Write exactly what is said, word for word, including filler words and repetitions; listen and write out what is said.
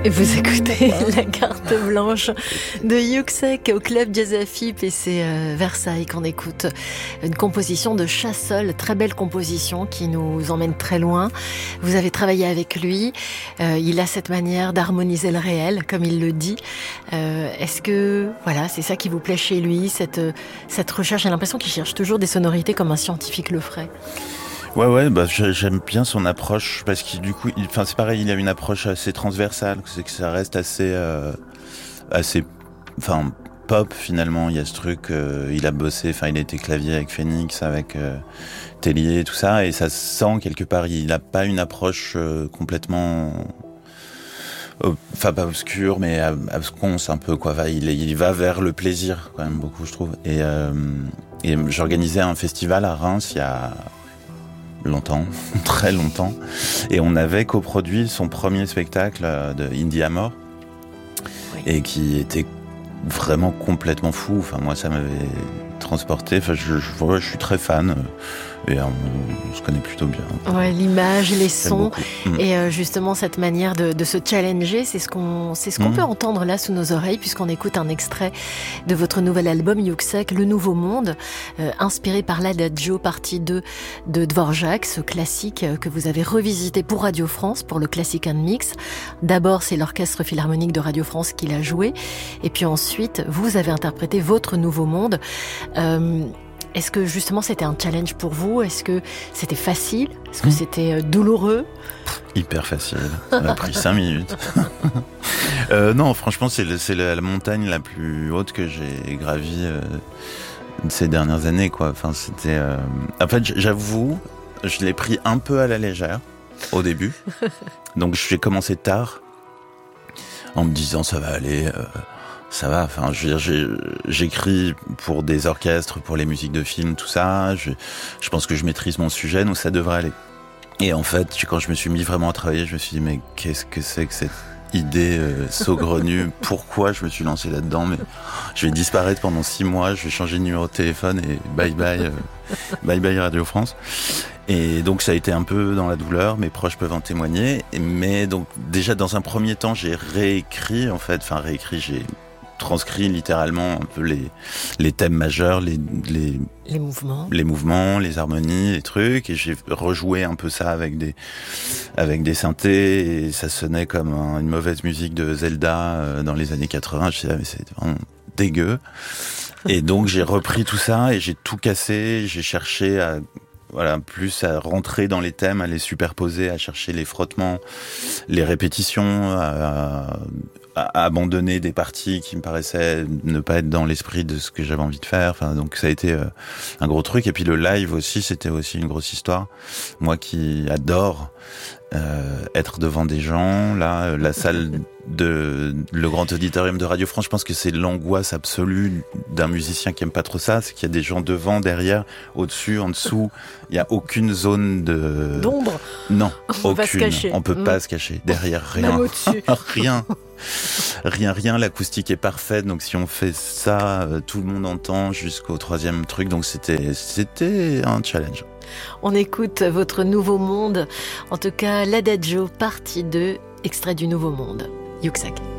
Et vous écoutez la carte blanche de Yuxek au club Jazz Afip et c'est euh, Versailles qu'on écoute. Une composition de Chassol, très belle composition qui nous emmène très loin. Vous avez travaillé avec lui, euh, il a cette manière d'harmoniser le réel, comme il le dit. Euh, est-ce que voilà, c'est ça qui vous plaît chez lui, cette, cette recherche? J'ai l'impression qu'il cherche toujours des sonorités comme un scientifique le ferait. Ouais, ouais, bah, j'aime bien son approche parce qu'il, du coup, il, enfin, c'est pareil, il a une approche assez transversale, c'est que ça reste assez, euh, assez, enfin, pop finalement. Il y a ce truc, euh, il a bossé, enfin, il a été clavier avec Phoenix, avec euh, Tellier, tout ça, et ça se sent quelque part. Il a pas une approche euh, complètement, enfin, pas obscure, mais absconce un peu, quoi. Enfin, il, il va vers le plaisir quand même beaucoup, je trouve. Et, euh, et j'organisais un festival à Reims il y a longtemps, très longtemps, et on avait coproduit son premier spectacle de Indie Amor, oui. Et qui était vraiment complètement fou. Enfin, moi, ça m'avait transporté. Enfin, je, je, ouais, je suis très fan. Et on, on se connaît plutôt bien. Ouais, l'image, les sons, mmh. et euh, justement cette manière de, de se challenger, c'est ce qu'on, c'est ce qu'on mmh. peut entendre là sous nos oreilles, puisqu'on écoute un extrait de votre nouvel album Yuxek, Le Nouveau Monde, euh, inspiré par l'Adagio partie deux de Dvorak, ce classique que vous avez revisité pour Radio France, pour le Classic and Mix. D'abord, c'est l'Orchestre Philharmonique de Radio France qui l'a joué, et puis ensuite, vous avez interprété votre Nouveau Monde. Euh, Est-ce que justement c'était un challenge pour vous? Est-ce que c'était facile? Est-ce que mmh. c'était douloureux? Hyper facile. Ça a pris cinq minutes. euh, non, franchement, c'est, le, c'est la, la montagne la plus haute que j'ai gravie euh, ces dernières années, quoi. Enfin, c'était. Euh... En fait, j'avoue, je l'ai pris un peu à la légère au début. Donc, j'ai commencé tard en me disant ça va aller. Euh... Ça va, enfin, je veux dire, j'ai, j'écris pour des orchestres, pour les musiques de films, tout ça. Je, je pense que je maîtrise mon sujet, donc ça devrait aller. Et en fait, quand je me suis mis vraiment à travailler, je me suis dit, mais qu'est-ce que c'est que cette idée euh, saugrenue? Pourquoi je me suis lancé là-dedans? Mais je vais disparaître pendant six mois, je vais changer de numéro de téléphone et bye bye, euh, bye bye Radio France. Et donc ça a été un peu dans la douleur, mes proches peuvent en témoigner. Mais donc déjà dans un premier temps, j'ai réécrit en fait, enfin réécrit, j'ai transcrit littéralement un peu les les thèmes majeurs, les les les mouvements, les mouvements, les harmonies, les trucs, et j'ai rejoué un peu ça avec des avec des synthés, et ça sonnait comme un, une mauvaise musique de Zelda euh, dans les années quatre-vingts. Je me suis dit, ah, mais c'est vraiment dégueu. Et donc j'ai repris tout ça et j'ai tout cassé. J'ai cherché à voilà, plus à rentrer dans les thèmes, à les superposer, à chercher les frottements, les répétitions, à, à abandonner des parties qui me paraissaient ne pas être dans l'esprit de ce que j'avais envie de faire. Enfin, donc ça a été euh, un gros truc. Et puis le live aussi, c'était aussi une grosse histoire. Moi qui adore euh, être devant des gens, là, la salle de le grand auditorium de Radio France, je pense que c'est l'angoisse absolue d'un musicien qui aime pas trop ça, c'est qu'il y a des gens devant, derrière, au-dessus, en dessous. Il y a aucune zone de d'ombre. Non, on aucune. Peut pas se cacher. On peut mmh. pas se cacher. Derrière, rien. Même au-dessus. rien. Rien, rien. L'acoustique est parfaite. Donc si on fait ça, euh, tout le monde entend jusqu'au troisième truc. Donc c'était, c'était un challenge. On écoute votre Nouveau Monde. En tout cas, l'Adagio partie deux, extrait du Nouveau Monde. Yuxek.